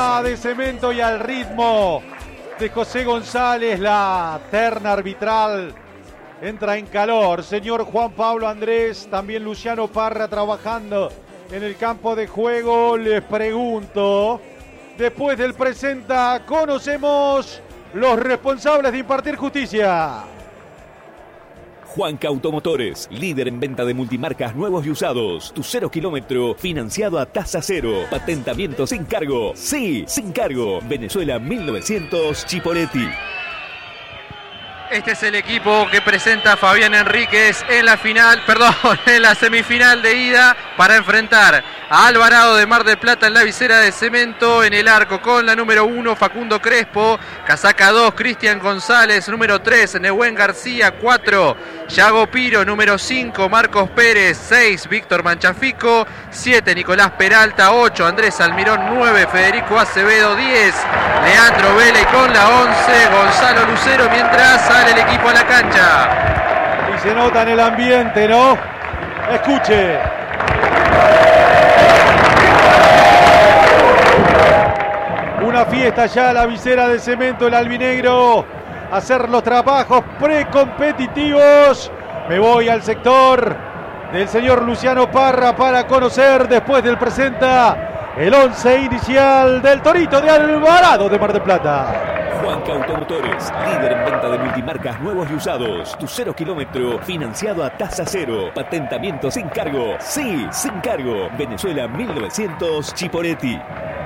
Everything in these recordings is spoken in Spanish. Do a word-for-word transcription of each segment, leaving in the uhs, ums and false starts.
Visera de Cemento y al ritmo de José González, la terna arbitral entra en calor. Señor Juan Pablo Andrés, también Luciano Parra trabajando en el campo de juego. Les pregunto, después del presenta, conocemos los responsables de impartir justicia. Juanca Automotores, líder en venta de multimarcas nuevos y usados. Tu cero kilómetro financiado a tasa cero. Patentamiento sin cargo. Sí, sin cargo. Venezuela mil novecientos, Chipoletti. Este es el equipo que presenta Fabián Enríquez en la final, perdón, en la semifinal de ida para enfrentar a Alvarado de Mar del Plata en la Visera de Cemento. En el arco con la número uno Facundo Crespo, casaca dos Cristian González, número tres Nehuen García, cuatro Yago Piro, número cinco Marcos Pérez, seis Víctor Manchafico, siete Nicolás Peralta, ocho Andrés Almirón, nueve Federico Acevedo, diez Leandro Vela y con la once Gonzalo Lucero, mientras sale el equipo a la cancha. Y se nota en el ambiente, ¿no? Escuche. Una fiesta ya, la Visera de Cemento, el albinegro, hacer los trabajos precompetitivos. Me voy al sector del señor Luciano Parra para conocer, después del presenta, el once inicial del Torito de Alvarado de Mar del Plata. Juanca Automotores, líder en venta de multimarcas nuevos y usados. Tu cero kilómetro financiado a tasa cero. Patentamiento sin cargo. Sí, sin cargo. Venezuela mil novecientos, Chipoletti.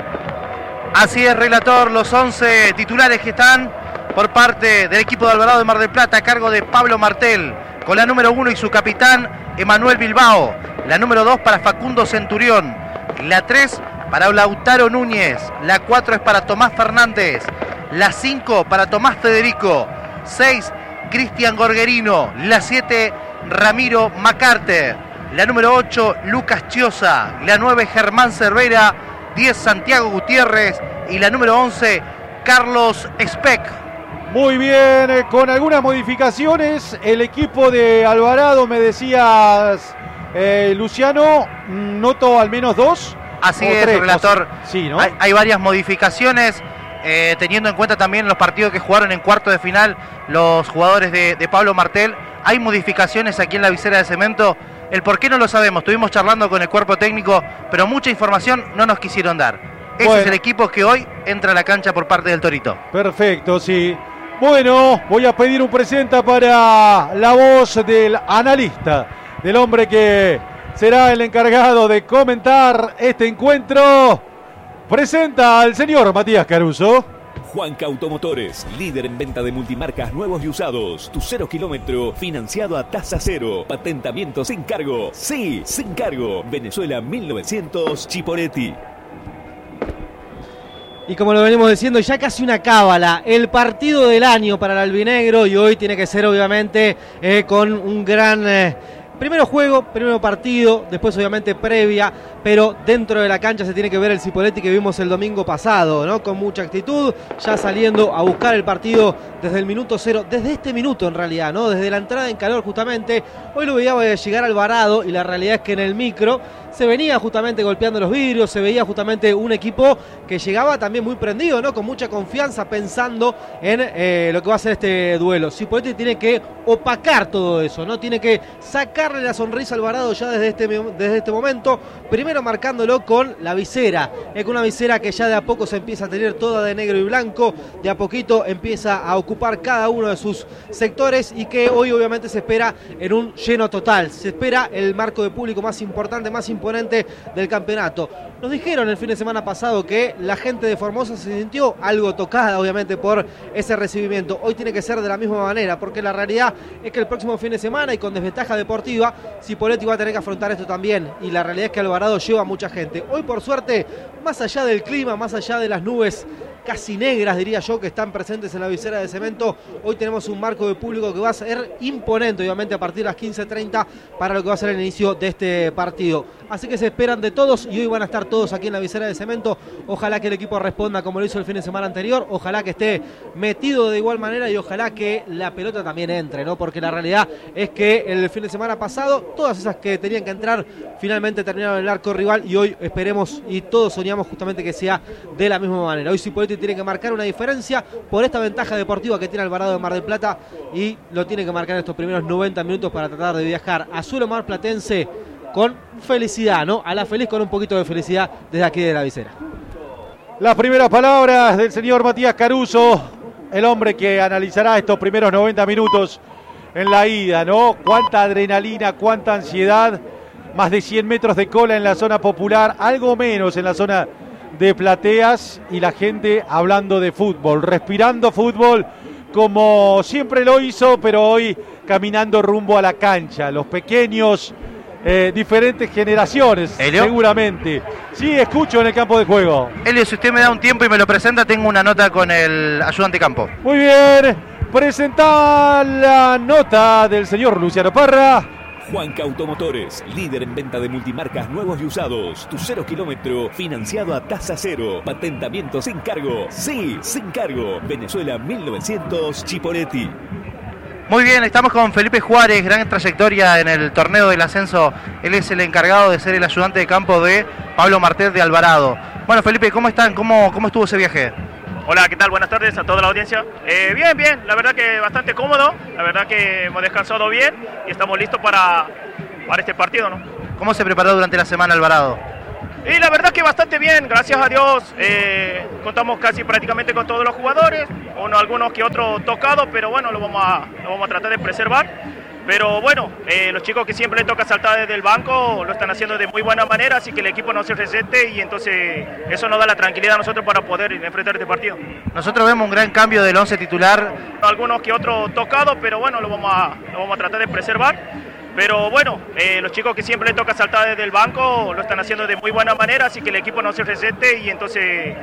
Así es, relator, los once titulares que están por parte del equipo de Alvarado de Mar del Plata a cargo de Pablo Martel, con la número uno y su capitán Emanuel Bilbao, la número dos para Facundo Centurión, la tres para Lautaro Núñez, la cuatro es para Tomás Fernández, la cinco para Tomás Federico, seis Cristian Gorgerino, la siete Ramiro Macarte, la número ocho Lucas Chiosa, la nueve Germán Cervera, diez Santiago Gutiérrez y la número once Carlos Speck. Muy bien, eh, con algunas modificaciones, el equipo de Alvarado, me decías, eh, Luciano, noto al menos dos. Así es, tres, relator. O, sí, ¿no? hay, hay varias modificaciones, eh, teniendo en cuenta también los partidos que jugaron en cuarto de final los jugadores de, de Pablo Martel. Hay modificaciones aquí en la Visera de Cemento. El por qué no lo sabemos, estuvimos charlando con el cuerpo técnico, pero mucha información no nos quisieron dar. Ese bueno. es el equipo que hoy entra a la cancha por parte del Torito. Perfecto, sí. Bueno, voy a pedir un presenta para la voz del analista, del hombre que será el encargado de comentar este encuentro. Presenta al señor Matías Caruso. Juanca Automotores, líder en venta de multimarcas nuevos y usados. Tu cero kilómetro financiado a tasa cero. Patentamiento sin cargo. Sí, sin cargo. Venezuela mil novecientos, Chipoletti. Y como lo venimos diciendo, ya casi una cábala, el partido del año para el albinegro, y hoy tiene que ser obviamente eh, con un gran... Eh, Primero juego, primero partido, después obviamente previa, pero dentro de la cancha se tiene que ver el Chipoletti que vimos el domingo pasado, ¿no? Con mucha actitud, ya saliendo a buscar el partido desde el minuto cero, desde este minuto en realidad, ¿no? Desde la entrada en calor justamente. Hoy lo veía llegar Alvarado y la realidad es que en el micro se venía justamente golpeando los vidrios, se veía justamente un equipo que llegaba también muy prendido, ¿no? Con mucha confianza, pensando en eh, lo que va a ser este duelo. Chipoletti tiene que opacar todo eso, ¿no? Tiene que sacarle la sonrisa a Alvarado ya desde este, desde este momento, primero marcándolo con la visera, es con una visera que ya de a poco se empieza a tener toda de negro y blanco, de a poquito empieza a ocupar cada uno de sus sectores y que hoy obviamente se espera en un lleno total, se espera el marco de público más importante, más imponente del campeonato. Nos dijeron el fin de semana pasado que la gente de Formosa se sintió algo tocada obviamente por ese recibimiento. Hoy tiene que ser de la misma manera, porque la realidad es que el próximo fin de semana y con desventaja deportiva, Chipoletti va a tener que afrontar esto también, y la realidad es que Alvarado lleva a mucha gente. Hoy por suerte, más allá del clima, más allá de las nubes casi negras, diría yo, que están presentes en la Visera de Cemento, hoy tenemos un marco de público que va a ser imponente, obviamente a partir de las quince treinta para lo que va a ser el inicio de este partido. Así que se esperan de todos y hoy van a estar todos aquí en la visera de cemento. Ojalá que el equipo responda como lo hizo el fin de semana anterior, ojalá que esté metido de igual manera y ojalá que la pelota también entre, ¿no? Porque la realidad es que el fin de semana pasado todas esas que tenían que entrar finalmente terminaron en el arco rival y hoy esperemos y todos soñamos justamente que sea de la misma manera. Hoy Cipoletti tiene que marcar una diferencia por esta ventaja deportiva que tiene Alvarado de Mar del Plata y lo tiene que marcar en estos primeros noventa minutos para tratar de viajar a suelo marplatense con felicidad, ¿no? A la feliz con un poquito de felicidad desde aquí de la visera. Las primeras palabras del señor Matías Caruso, el hombre que analizará estos primeros noventa minutos en la ida, ¿no? Cuánta adrenalina, cuánta ansiedad, más de cien metros de cola en la zona popular, algo menos en la zona de plateas y la gente hablando de fútbol, respirando fútbol como siempre lo hizo, pero hoy caminando rumbo a la cancha. Los pequeños, eh, diferentes generaciones, ¿Elio? Seguramente. Sí, escucho en el campo de juego. Elio, si usted me da un tiempo y me lo presenta, tengo una nota con el ayudante campo. Muy bien, presenta la nota del señor Luciano Parra. Juanca Automotores, líder en venta de multimarcas nuevos y usados. Tu cero kilómetro financiado a tasa cero. Patentamiento sin cargo. Sí, sin cargo. Venezuela mil novecientos, Chipoletti. Muy bien, estamos con Felipe Juárez, gran trayectoria en el torneo del ascenso. Él es el encargado de ser el ayudante de campo de Pablo Martel de Alvarado. Bueno, Felipe, ¿cómo están? ¿Cómo, cómo estuvo ese viaje? Hola, ¿qué tal? Buenas tardes a toda la audiencia. Eh, bien, bien, la verdad que bastante cómodo, la verdad que hemos descansado bien y estamos listos para, para este partido, ¿no? ¿Cómo se preparó durante la semana Alvarado? Y la verdad que bastante bien, gracias a Dios. Eh, contamos casi prácticamente con todos los jugadores, uno, algunos que otros tocados, pero bueno, lo vamos a, lo vamos a tratar de preservar. Pero bueno, eh, los chicos que siempre les toca saltar desde el banco lo están haciendo de muy buena manera, así que el equipo no se resete y entonces eso nos da la tranquilidad a nosotros para poder enfrentar este partido. Nosotros vemos un gran cambio del once titular. Algunos que otros tocados, pero bueno, lo vamos a, lo vamos a tratar de preservar. Pero bueno, eh, los chicos que siempre les toca saltar desde el banco lo están haciendo de muy buena manera, así que el equipo no se resete y entonces